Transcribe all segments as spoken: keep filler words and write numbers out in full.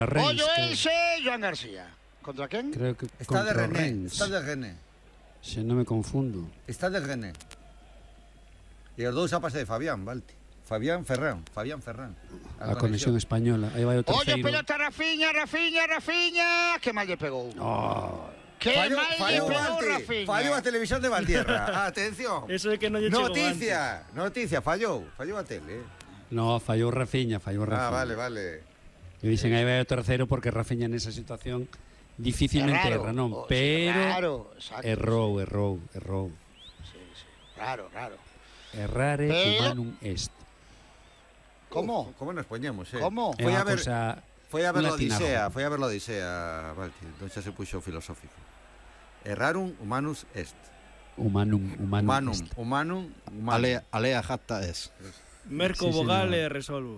Ollo Elxe, Joan García. Contra quen? Creo que Está de contra René, Rennes. está de René. Se non me confundo. Está de René. E os dous apas de Fabián, Valti. Fabián Ferrán, Fabián Ferrán. A, a conexión española. Aí vai o terceiro. Ollo pelota Rafiña, Rafiña, Rafiña. Que mal lle pegou. Oh. Que Fallo, mal lle fallo, pegou Valti. Rafiña. Fallo a televisión de Valtierra. Atención. Eso é que non lle chegou antes. Noticia, noticia, fallou. Fallou a tele. No, fallou Rafiña, fallou Rafiña. Ah, vale, vale. E dixen aí vai o terceiro porque Rafiña nesa situación dificilmente É raro. erra, non? Oh, Pero raro, exacto. errou, errou, errou. Sí, sí. Raro, raro. Errare Pero- humanum est. ¿Cómo? Uf, ¿Cómo nos poñemos, eh? ¿Cómo? É Foi unha a ver, cosa... foi a ver un la Odisea, latinajo. foi a ver la Odisea, Valti. Entón xa se puxo filosófico. Errarum humanus est. Humanum, humanum, Humanum, est. humanum, humanum. Alea, alea jacta es. Merco Sí, vogal señor. e resolvo.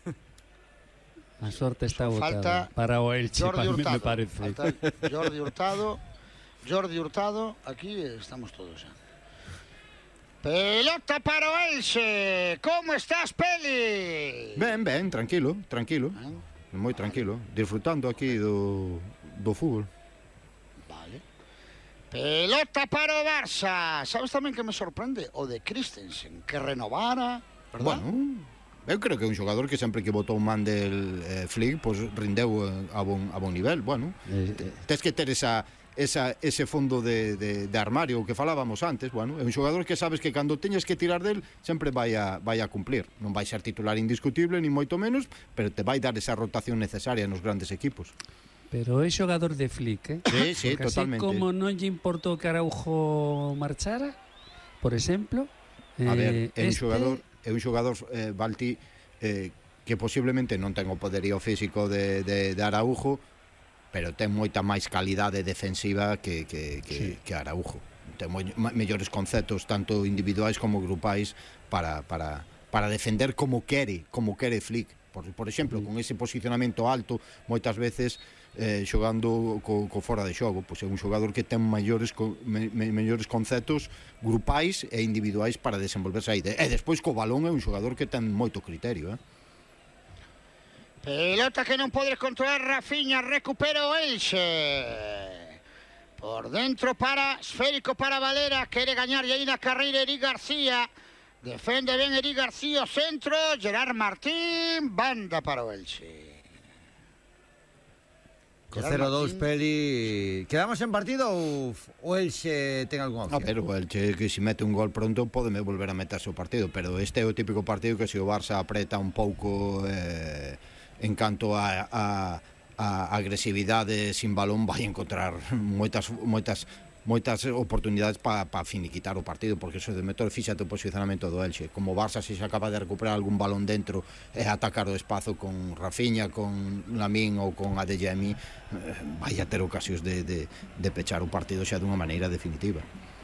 A sorte está Falta botada. Para o Elche, Jordi pa, me, Hurtado. me parece. Falta Jordi Hurtado. Jordi Hurtado. Aquí estamos todos ya. Pelota para o Elxe. ¿Cómo estás, Peli? Ben, ben, tranquilo, tranquilo. Ah, Moi tranquilo. Disfrutando aquí do, do fútbol. Vale. Pelota para o Barça. Sabes tamén que me sorprende? O de Christensen, que renovara, verdad? Bueno, eu creo que é un xogador que sempre que botou man del eh, Flick, pois pues, rindeu eh, a bon, a bon nivel. Bueno, Eh, eh, tes que ter esa, esa, ese fondo de, de, de armario que falábamos antes. Bueno, é un xogador que sabes que cando teñes que tirar del sempre vai a, vai a cumplir. Non vai ser titular indiscutible, ni moito menos, pero te vai dar esa rotación necesaria nos grandes equipos. Pero é xogador de Flick, eh? Sí, sí, Porque totalmente. así como non lle importou que Araujo marchara, por exemplo, A eh, ver, é un este... xogador, é un xogador eh, Valti eh, que posiblemente non ten o poderío físico de, de, de Araujo, pero ten moita máis calidade defensiva que, que, que, Sí. que Araujo. Ten moi, ma, mellores conceptos tanto individuais como grupais para, para, para defender como quere, como quere Flick. Por, por exemplo, con ese posicionamento alto, moitas veces eh, xogando co, co fora de xogo, pois é un xogador que ten maiores co, me, me, mellores conceptos grupais e individuais para desenvolverse aí. E despois co balón é un xogador que ten moito criterio, eh? Pelota que non pode controlar Rafiña, recupera o Elxe. Por dentro para, esférico para Valera, quere gañar e aí na carreira Eric García. Defende ben Eric García, o centro, Gerard Martín, banda para o Elxe. Co Gerard cero dous, Martín. Peli. Quedamos en partido ou o Elxe ten algunha A opción? ver, o Elche que se mete un gol pronto podeme volver a meterse o partido, pero este é o típico partido que se o Barça apreta un pouco eh, en canto a, a, a agresividade sin balón vai encontrar moitas moitas moitas oportunidades para pa finiquitar o partido, porque eso de meter fíxate o posicionamento do Elche, como o Barça se se acaba de recuperar algún balón dentro e atacar o espazo con Rafiña, con Lamín ou con Adeyemi, eh, vai a ter ocasións de, de, de pechar o partido xa dunha maneira definitiva.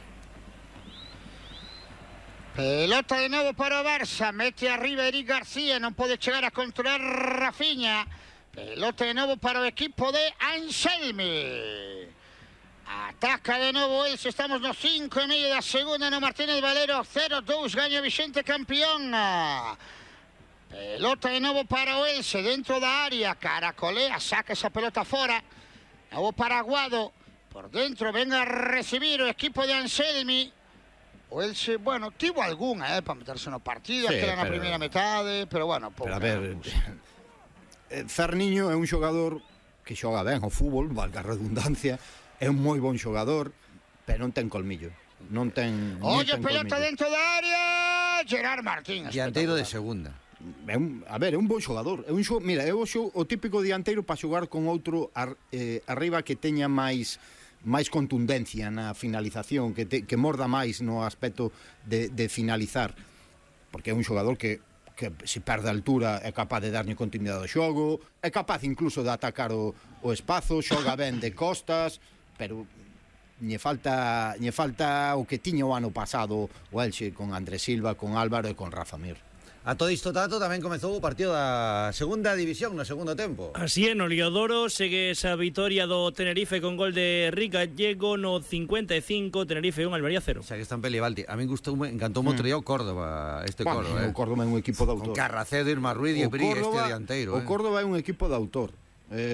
Pelota de novo para o Barça, mete arriba Eric García, non pode chegar a controlar Rafiña. Pelota de novo para o equipo de Anselmi. Ataca de novo Elxe, estamos no cinco e medio da segunda no Martínez Valero, cero dous, gaña Vicente campeón. Pelota de novo para o Elxe, dentro da área, caracolea, saca esa pelota fora. Novo para Aguado, por dentro, venga a recibir o equipo de Anselmi. O Elxe, bueno, tivo algunha, eh, para meterse no partido, Sí, aquela na pero- primeira metade, pero bueno, pouca. Pero a ver, eh, Ferniño é un xogador que xoga ben ao fútbol, valga a redundancia, é un moi bon xogador, pero non ten colmillo. Non ten, non Oye, ten pelota colmillo. dentro da área, Gerard Martín. Dianteiro de espectacular. segunda. É un, a ver, é un bon xogador. É un xo, mira, é o, xo, o típico dianteiro para xogar con outro ar, eh, arriba que teña máis máis contundencia na finalización, que, te, que morda máis no aspecto de, de finalizar, porque é un xogador que que se perde a altura é capaz de darlle continuidade ao xogo, é capaz incluso de atacar o, o espazo, xoga ben de costas, pero lle falta lle falta o que tiña o ano pasado o Elxe con Andrés Silva, con Álvaro e con Rafa Mir. A todo isto tato tamén comezou o partido da segunda división no segundo tempo. Así é, no Liodoro segue esa vitoria do Tenerife con gol de Rick Gallego no cincuenta e cinco, Tenerife un, Almería cero. Xa que está en Peli Balti. A min gustou, me encantou outro día o Córdoba, este Bueno, coro, eh. o Córdoba é un equipo de Con autor. Carracedo, Irma Ruiz e O Bri, este Córdoba- dianteiro, O eh. Córdoba é un equipo de autor.